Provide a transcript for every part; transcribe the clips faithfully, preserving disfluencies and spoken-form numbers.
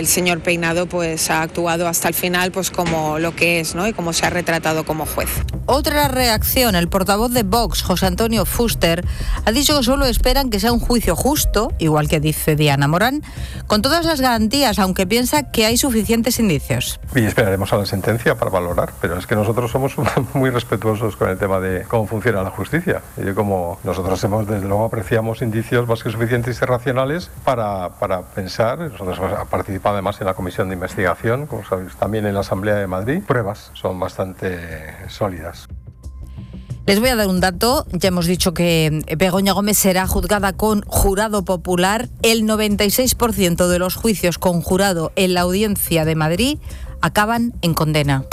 el señor Peinado pues ha actuado hasta el final pues como lo que es, ¿no? Y como se ha retratado como juez. Otra reacción, el portavoz de Vox, José Antonio Fuster, ha dicho que solo esperan que sea un juicio justo, igual que dice Diana Morán, con todas las garantías, aunque piensa que hay suficientes indicios. Y esperaremos a la sentencia para valorar, pero es que nosotros somos muy respetuosos con el tema de cómo funciona la justicia. Y como nosotros hemos, desde luego apreciamos indicios más que suficientes y racionales para, para pensar, nosotros hemos participado además en la comisión de investigación, como sabéis, también en la Asamblea de Madrid, pruebas son bastante sólidas. Les voy a dar un dato. Ya hemos dicho que Begoña Gómez será juzgada con jurado popular. El noventa y seis por ciento de los juicios con jurado en la Audiencia de Madrid acaban en condena.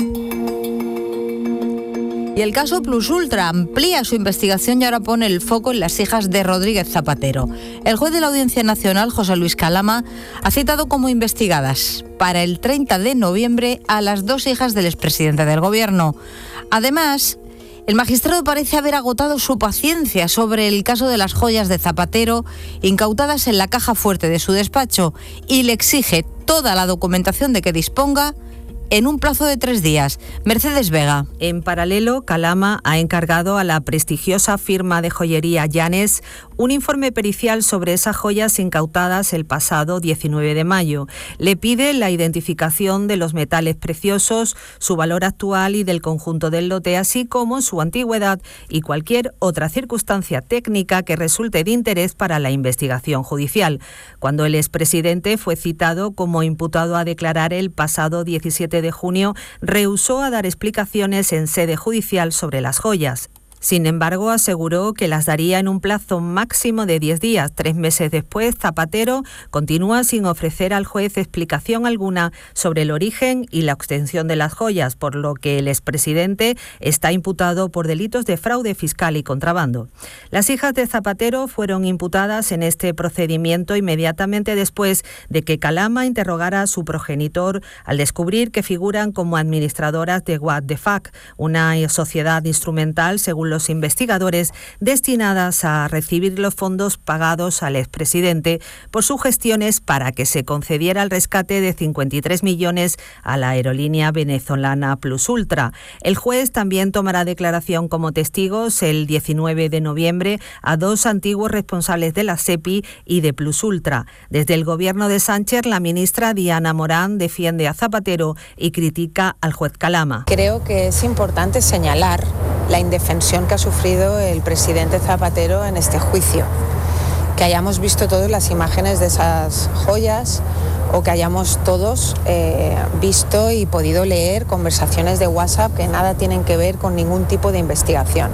Y el caso Plus Ultra amplía su investigación y ahora pone el foco en las hijas de Rodríguez Zapatero. El juez de la Audiencia Nacional, José Luis Calama, ha citado como investigadas para el treinta de noviembre a las dos hijas del expresidente del Gobierno. Además, el magistrado parece haber agotado su paciencia sobre el caso de las joyas de Zapatero incautadas en la caja fuerte de su despacho y le exige toda la documentación de que disponga en un plazo de tres días. Mercedes Vega. En paralelo, Calama ha encargado a la prestigiosa firma de joyería Llanes un informe pericial sobre esas joyas incautadas el pasado diecinueve de mayo. Le pide la identificación de los metales preciosos, su valor actual y del conjunto del lote, así como su antigüedad y cualquier otra circunstancia técnica que resulte de interés para la investigación judicial. Cuando el expresidente fue citado como imputado a declarar el pasado diecisiete de junio, rehusó a dar explicaciones en sede judicial sobre las joyas. Sin embargo, aseguró que las daría en un plazo máximo de diez días. Tres meses después, Zapatero continúa sin ofrecer al juez explicación alguna sobre el origen y la obtención de las joyas, por lo que el expresidente está imputado por delitos de fraude fiscal y contrabando. Las hijas de Zapatero fueron imputadas en este procedimiento inmediatamente después de que Calama interrogara a su progenitor al descubrir que figuran como administradoras de What the Fuck, una sociedad instrumental, según los investigadores, destinadas a recibir los fondos pagados al expresidente por sus gestiones para que se concediera el rescate de cincuenta y tres millones a la aerolínea venezolana Plus Ultra. El juez también tomará declaración como testigos el diecinueve de noviembre a dos antiguos responsables de la SEPI y de Plus Ultra. Desde el gobierno de Sánchez, la ministra Diana Morán defiende a Zapatero y critica al juez Calama. Creo que es importante señalar la indefensión que ha sufrido el presidente Zapatero en este juicio. Que hayamos visto todas las imágenes de esas joyas o que hayamos todos eh, visto y podido leer conversaciones de WhatsApp que nada tienen que ver con ningún tipo de investigación.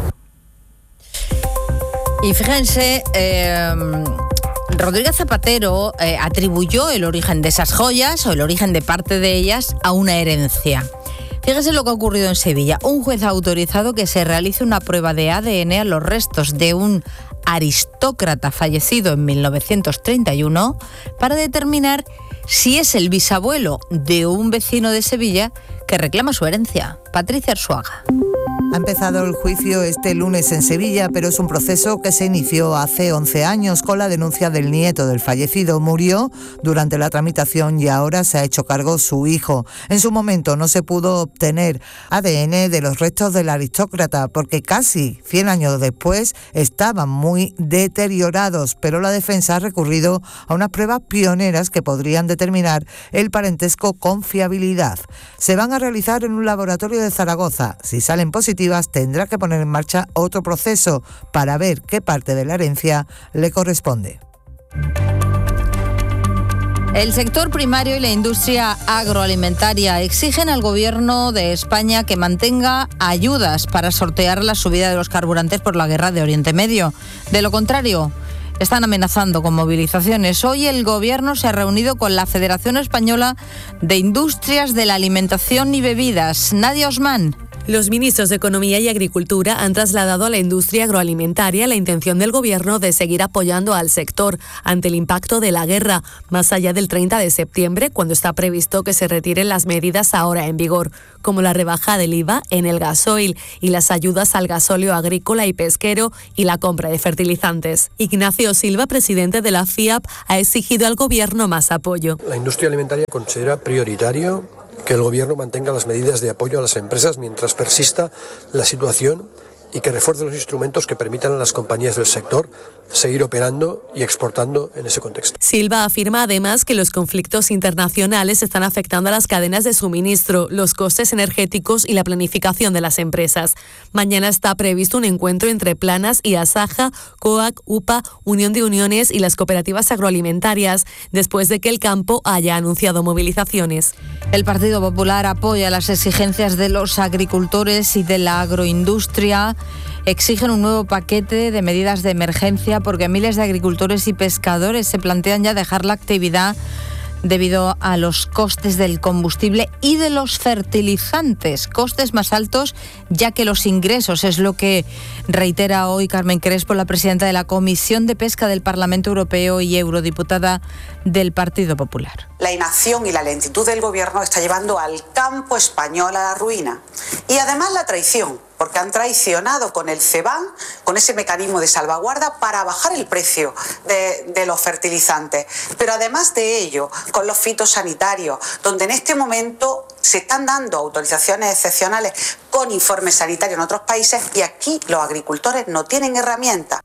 Y fíjense, eh, Rodríguez Zapatero eh, atribuyó el origen de esas joyas o el origen de parte de ellas a una herencia. Fíjese lo que ha ocurrido en Sevilla. Un juez ha autorizado que se realice una prueba de A D N a los restos de un aristócrata fallecido en mil novecientos treinta y uno para determinar si es el bisabuelo de un vecino de Sevilla que reclama su herencia. Patricia Arzuaga. Ha empezado el juicio este lunes en Sevilla, pero es un proceso que se inició hace once años con la denuncia del nieto del fallecido. Murió durante la tramitación y ahora se ha hecho cargo su hijo. En su momento no se pudo obtener A D N de los restos del aristócrata porque casi cien años después estaban muy deteriorados, pero la defensa ha recurrido a unas pruebas pioneras que podrían determinar el parentesco con fiabilidad. Se van a realizar en un laboratorio de Zaragoza. Si salen positivas, tendrá que poner en marcha otro proceso para ver qué parte de la herencia le corresponde. El sector primario y la industria agroalimentaria exigen al Gobierno de España que mantenga ayudas para sortear la subida de los carburantes por la guerra de Oriente Medio. De lo contrario, están amenazando con movilizaciones. Hoy el Gobierno se ha reunido con la Federación Española de Industrias de la Alimentación y Bebidas. Nadia Osman. Los ministros de Economía y Agricultura han trasladado a la industria agroalimentaria la intención del Gobierno de seguir apoyando al sector ante el impacto de la guerra, más allá del treinta de septiembre, cuando está previsto que se retiren las medidas ahora en vigor, como la rebaja del I V A en el gasoil y las ayudas al gasóleo agrícola y pesquero y la compra de fertilizantes. Ignacio Silva, presidente de la F I A P, ha exigido al Gobierno más apoyo. La industria alimentaria considera prioritario que el Gobierno mantenga las medidas de apoyo a las empresas mientras persista la situación y que refuerce los instrumentos que permitan a las compañías del sector seguir operando y exportando en ese contexto. Silva afirma además que los conflictos internacionales están afectando a las cadenas de suministro, los costes energéticos y la planificación de las empresas. Mañana está previsto un encuentro entre Planas y Asaja, COAC, U P A, Unión de Uniones y las cooperativas agroalimentarias, después de que el campo haya anunciado movilizaciones. El Partido Popular apoya las exigencias de los agricultores y de la agroindustria. Exigen un nuevo paquete de medidas de emergencia porque miles de agricultores y pescadores se plantean ya dejar la actividad debido a los costes del combustible y de los fertilizantes, costes más altos ya que los ingresos, es lo que reitera hoy Carmen Crespo, la presidenta de la Comisión de Pesca del Parlamento Europeo y eurodiputada del Partido Popular. La inacción y la lentitud del Gobierno está llevando al campo español a la ruina y además la traición, porque han traicionado con el CEBAN, con ese mecanismo de salvaguarda para bajar el precio de, de los fertilizantes. Pero además de ello, con los fitosanitarios, donde en este momento se están dando autorizaciones excepcionales con informes sanitarios en otros países y aquí los agricultores no tienen herramientas.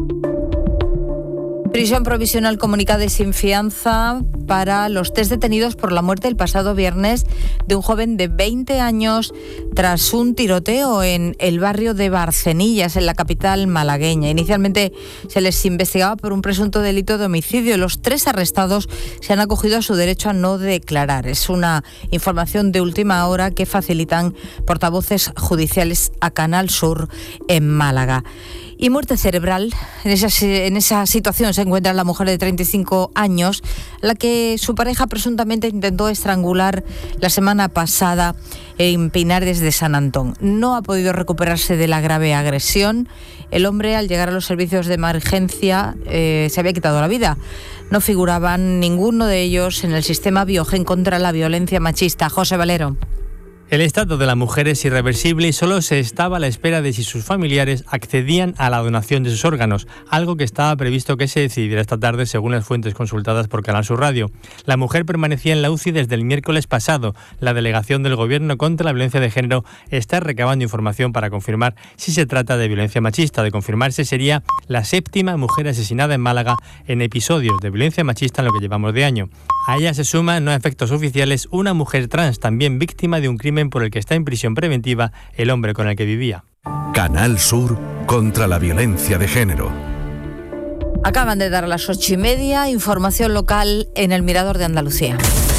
Prisión provisional comunicada y sin fianza para los tres detenidos por la muerte el pasado viernes de un joven de veinte años tras un tiroteo en el barrio de Barcenillas, en la capital malagueña. Inicialmente se les investigaba por un presunto delito de homicidio. Los tres arrestados se han acogido a su derecho a no declarar. Es una información de última hora que facilitan portavoces judiciales a Canal Sur en Málaga. Y muerte cerebral. En esa, en esa situación se encuentra la mujer de treinta y cinco años, la que su pareja presuntamente intentó estrangular la semana pasada en Pinares de San Antón. No ha podido recuperarse de la grave agresión. El hombre, al llegar a los servicios de emergencia, eh, se había quitado la vida. No figuraban ninguno de ellos en el sistema Biogen contra la violencia machista. José Valero. El estado de la mujer es irreversible y solo se estaba a la espera de si sus familiares accedían a la donación de sus órganos, algo que estaba previsto que se decidiera esta tarde según las fuentes consultadas por Canal Sur Radio. La mujer permanecía en la U C I desde el miércoles pasado. La delegación del Gobierno contra la violencia de género está recabando información para confirmar si se trata de violencia machista. De confirmarse, sería la séptima mujer asesinada en Málaga en episodios de violencia machista en lo que llevamos de año. A ella se suma, no a efectos oficiales, una mujer trans también víctima de un crimen por el que está en prisión preventiva el hombre con el que vivía. Canal Sur contra la violencia de género. Acaban de dar las ocho y media, información local en el Mirador de Andalucía.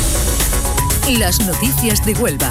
Las noticias de Huelva.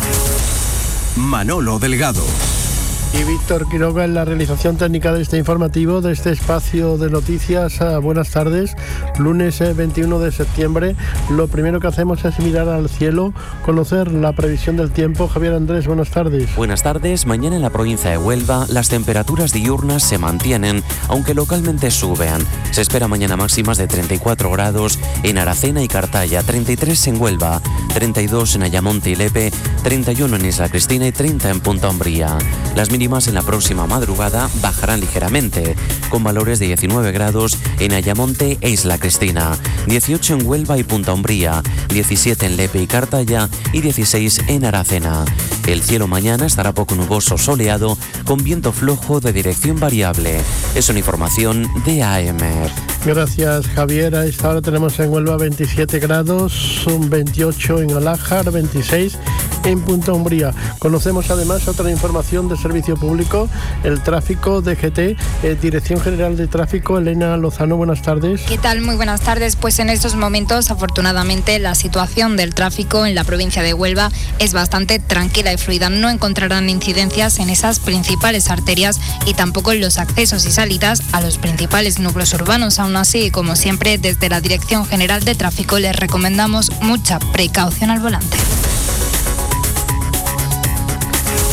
Manolo Delgado. Y Víctor Quiroga en la realización técnica de este informativo, de este espacio de noticias. Buenas tardes, lunes veintiuno de septiembre. Lo primero que hacemos es mirar al cielo, conocer la previsión del tiempo. Javier Andrés, buenas tardes. Buenas tardes. Mañana en la provincia de Huelva las temperaturas diurnas se mantienen, aunque localmente suben. Se espera mañana máximas de treinta y cuatro grados en Aracena y Cartaya, treinta y tres en Huelva, treinta y dos en Ayamonte y Lepe, treinta y uno en Isla Cristina y treinta en Punta Umbría. Las mínimas en la próxima madrugada bajarán ligeramente, con valores de diecinueve grados en Ayamonte e Isla Cristina, dieciocho en Huelva y Punta Umbría, diecisiete en Lepe y Cartaya y dieciséis en Aracena. El cielo mañana estará poco nuboso soleado, con viento flojo de dirección variable. Es una información de A M. Gracias, Javier. A esta hora tenemos en Huelva veintisiete grados, veintiocho en Alájar, veintiséis en Punta Umbría. Conocemos además otra información de servicio público, el tráfico D G T, eh, Dirección General de Tráfico. Elena Lozano, buenas tardes. ¿Qué tal? Muy buenas tardes. Pues en estos momentos, afortunadamente, la situación del tráfico en la provincia de Huelva es bastante tranquila y fluida. No encontrarán incidencias en esas principales arterias y tampoco en los accesos y salidas a los principales núcleos urbanos. Aún así, como siempre, desde la Dirección General de Tráfico les recomendamos mucha precaución al volante.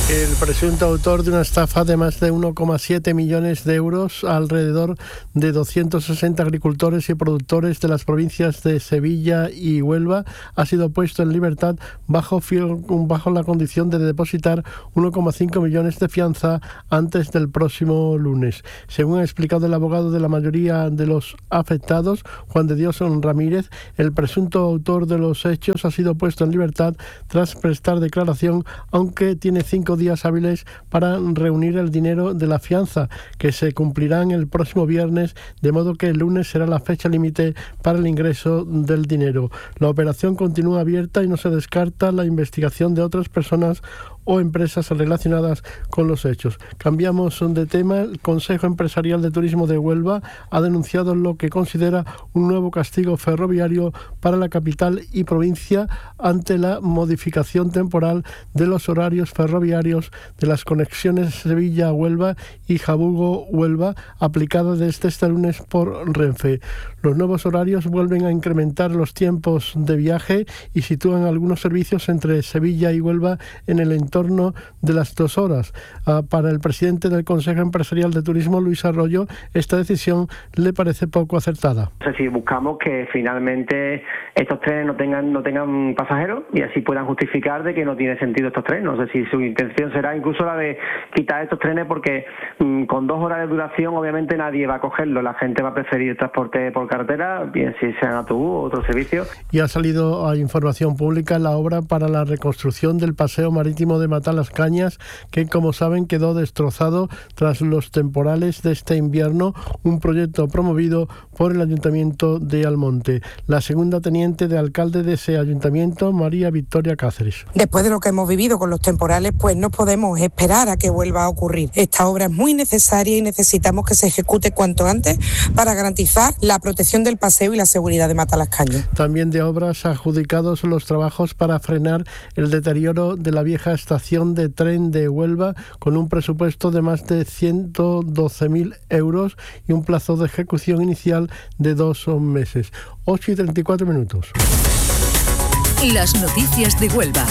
El presunto autor de una estafa de más de uno coma siete millones de euros a alrededor de doscientos sesenta agricultores y productores de las provincias de Sevilla y Huelva ha sido puesto en libertad bajo, bajo la condición de depositar uno coma cinco millones de fianza antes del próximo lunes. Según ha explicado el abogado de la mayoría de los afectados, Juan de Dios Ramírez, el presunto autor de los hechos ha sido puesto en libertad tras prestar declaración, aunque tiene cinco días hábiles para reunir el dinero de la fianza, que se cumplirán el próximo viernes, de modo que el lunes será la fecha límite para el ingreso del dinero. La operación continúa abierta y no se descarta la investigación de otras personas o empresas relacionadas con los hechos. Cambiamos de tema. El Consejo Empresarial de Turismo de Huelva ha denunciado lo que considera un nuevo castigo ferroviario para la capital y provincia ante la modificación temporal de los horarios ferroviarios de las conexiones Sevilla-Huelva y Jabugo-Huelva aplicadas desde este lunes por Renfe. Los nuevos horarios vuelven a incrementar los tiempos de viaje y sitúan algunos servicios entre Sevilla y Huelva en el entorno torno de las dos horas. Uh, para el presidente del Consejo Empresarial de Turismo, Luis Arroyo, esta decisión le parece poco acertada. No sé si buscamos que finalmente estos trenes no tengan no tengan pasajeros y así puedan justificar de que no tiene sentido estos trenes. No sé si su intención será incluso la de quitar estos trenes porque mmm, con dos horas de duración obviamente nadie va a cogerlo. La gente va a preferir el transporte por carretera, bien si sean autobús o otro servicio. Y ha salido a información pública la obra para la reconstrucción del paseo marítimo de de Matalascañas, que como saben quedó destrozado tras los temporales de este invierno, un proyecto promovido por el Ayuntamiento de Almonte. La segunda teniente de alcalde de ese ayuntamiento, María Victoria Cáceres. Después de lo que hemos vivido con los temporales, pues no podemos esperar a que vuelva a ocurrir. Esta obra es muy necesaria y necesitamos que se ejecute cuanto antes para garantizar la protección del paseo y la seguridad de Matalascañas. También de obras adjudicados los trabajos para frenar el deterioro de la vieja estación de tren de Huelva, con un presupuesto de más de ciento doce mil euros y un plazo de ejecución inicial de dos meses. ocho y treinta y cuatro minutos. Las noticias de Huelva.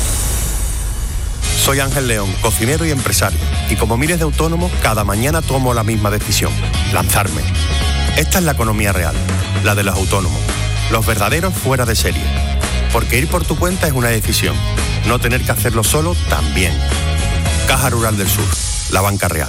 Soy Ángel León, cocinero y empresario, y como miles de autónomos, cada mañana tomo la misma decisión: lanzarme. Esta es la economía real, la de los autónomos, los verdaderos fuera de serie. Porque ir por tu cuenta es una decisión. No tener que hacerlo solo también. Caja Rural del Sur, la banca real.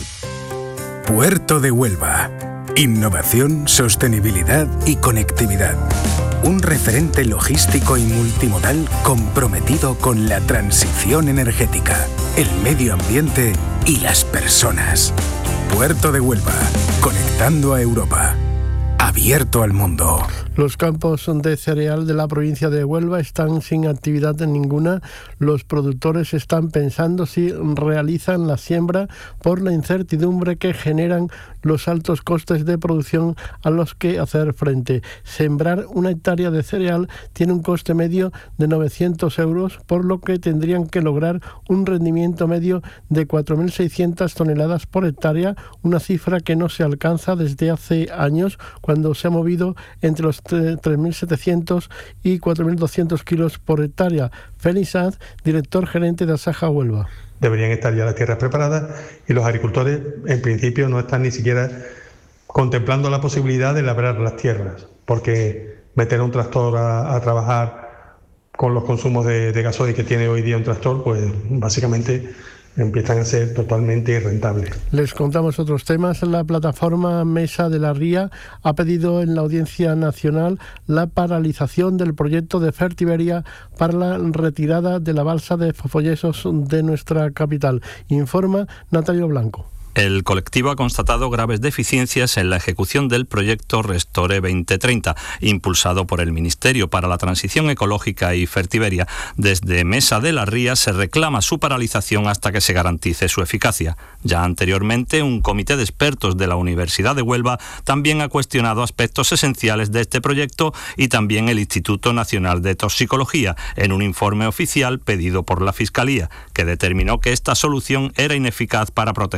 Puerto de Huelva. Innovación, sostenibilidad y conectividad. Un referente logístico y multimodal comprometido con la transición energética, el medio ambiente y las personas. Puerto de Huelva, conectando a Europa. Abierto al mundo. Los campos de cereal de la provincia de Huelva están sin actividad ninguna. Los productores están pensando si realizan la siembra por la incertidumbre que generan los altos costes de producción a los que hacer frente. Sembrar una hectárea de cereal tiene un coste medio de novecientos euros, por lo que tendrían que lograr un rendimiento medio de cuatro mil seiscientas toneladas por hectárea, una cifra que no se alcanza desde hace años, cuando se ha movido entre los tres mil setecientos y cuatro mil doscientos kilos por hectárea. Félix Sanz, director gerente de Asaja Huelva. Deberían estar ya las tierras preparadas y los agricultores en principio no están ni siquiera contemplando la posibilidad de labrar las tierras, porque meter a un tractor a, a trabajar con los consumos de, de gasoil que tiene hoy día un tractor, pues básicamente empiezan a ser totalmente irrentables. Les contamos otros temas. La plataforma Mesa de la Ría ha pedido en la Audiencia Nacional la paralización del proyecto de Fertiberia para la retirada de la balsa de Fofollesos de nuestra capital. Informa Natalio Blanco. El colectivo ha constatado graves deficiencias en la ejecución del proyecto Restore veinte treinta, impulsado por el Ministerio para la Transición Ecológica y Fertiberia. Desde Mesa de la Ría se reclama su paralización hasta que se garantice su eficacia. Ya anteriormente, un comité de expertos de la Universidad de Huelva también ha cuestionado aspectos esenciales de este proyecto, y también el Instituto Nacional de Toxicología, en un informe oficial pedido por la Fiscalía, que determinó que esta solución era ineficaz para proteger el entorno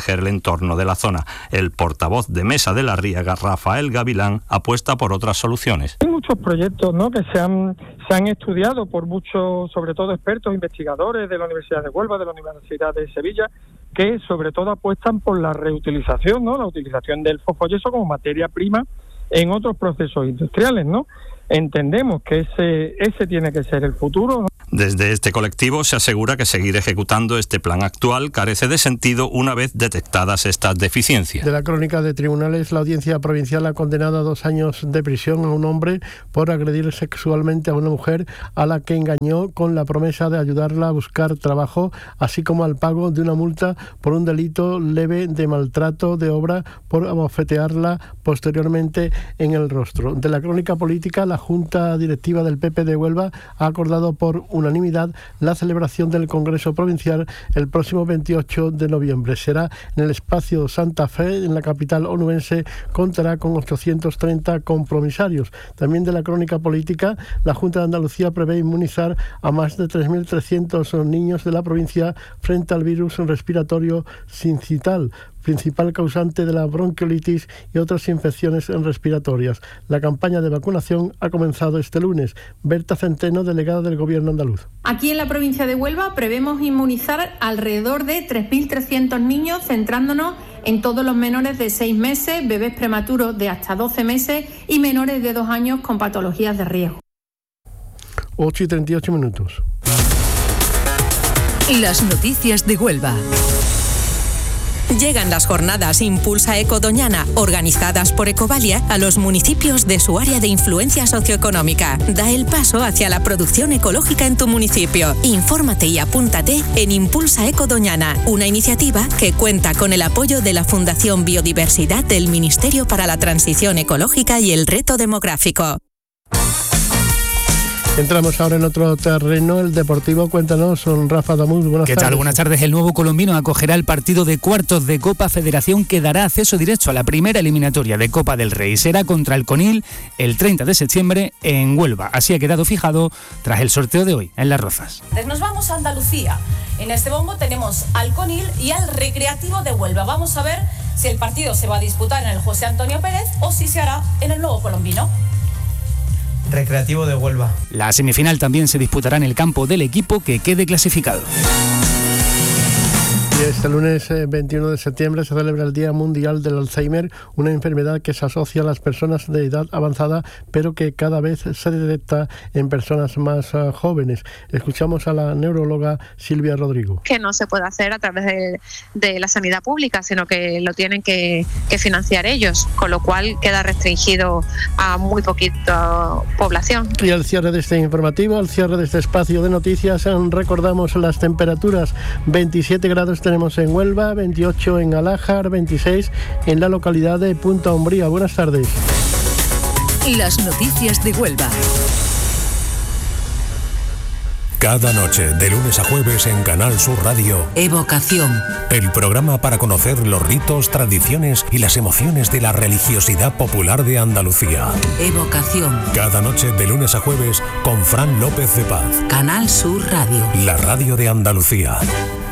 entorno de la zona. El portavoz de Mesa de la Riega, Rafael Gavilán, apuesta por otras soluciones. Hay muchos proyectos, ¿no?, que se han, se han estudiado por muchos, sobre todo expertos, investigadores de la Universidad de Huelva, de la Universidad de Sevilla, que sobre todo apuestan por la reutilización, ¿no?, la utilización del fosfoyeso como materia prima en otros procesos industriales, ¿no? Entendemos que ese ese tiene que ser el futuro, ¿no? Desde este colectivo se asegura que seguir ejecutando este plan actual carece de sentido una vez detectadas estas deficiencias. De la crónica de tribunales, la Audiencia Provincial ha condenado a dos años de prisión a un hombre por agredir sexualmente a una mujer a la que engañó con la promesa de ayudarla a buscar trabajo, así como al pago de una multa por un delito leve de maltrato de obra por abofetearla posteriormente en el rostro. De la crónica política, la Junta Directiva del P P de Huelva ha acordado por unanimidad la celebración del Congreso Provincial el próximo veintiocho de noviembre. Será en el espacio Santa Fe, en la capital onubense. Contará con ochocientos treinta compromisarios. También de la crónica política, la Junta de Andalucía prevé inmunizar a más de tres mil trescientos niños de la provincia frente al virus respiratorio sincital, principal causante de la bronquiolitis y otras infecciones respiratorias. La campaña de vacunación ha comenzado este lunes. Berta Centeno, delegada del Gobierno andaluz. Aquí en la provincia de Huelva prevemos inmunizar alrededor de tres mil trescientos niños, centrándonos en todos los menores de seis meses, bebés prematuros de hasta doce meses y menores de dos años con patologías de riesgo. ocho y treinta y ocho minutos. Las noticias de Huelva. Llegan las jornadas Impulsa Eco Doñana, organizadas por Ecovalia, a los municipios de su área de influencia socioeconómica. Da el paso hacia la producción ecológica en tu municipio. Infórmate y apúntate en Impulsa Eco Doñana, una iniciativa que cuenta con el apoyo de la Fundación Biodiversidad del Ministerio para la Transición Ecológica y el Reto Demográfico. Entramos ahora en otro terreno, el deportivo. Cuéntanos, son Rafa Damuz. Buenas ¿Qué tardes. tal? Buenas tardes. El nuevo colombino acogerá el partido de cuartos de Copa Federación que dará acceso directo a la primera eliminatoria de Copa del Rey. Será contra el Conil el treinta de septiembre en Huelva. Así ha quedado fijado tras el sorteo de hoy en Las Rozas. Nos vamos a Andalucía. En este bombo tenemos al Conil y al Recreativo de Huelva. Vamos a ver si el partido se va a disputar en el José Antonio Pérez o si se hará en el nuevo colombino. Recreativo de Huelva. La semifinal también se disputará en el campo del equipo que quede clasificado. Y este lunes veintiuno de septiembre se celebra el Día Mundial del Alzheimer, una enfermedad que se asocia a las personas de edad avanzada, pero que cada vez se detecta en personas más uh, jóvenes. Escuchamos a la neuróloga Silvia Rodrigo. Que no se puede hacer a través de, de la sanidad pública, sino que lo tienen que, que financiar ellos, con lo cual queda restringido a muy poquita población. Y al cierre de este informativo, al cierre de este espacio de noticias, recordamos las temperaturas. veintisiete grados tenemos en Huelva, veintiocho en Alájar, veintiséis en la localidad de Punta Umbría. Buenas tardes. Las noticias de Huelva. Cada noche, de lunes a jueves en Canal Sur Radio. Evocación. El programa para conocer los ritos, tradiciones y las emociones de la religiosidad popular de Andalucía. Evocación. Cada noche, de lunes a jueves, con Fran López de Paz. Canal Sur Radio. La radio de Andalucía.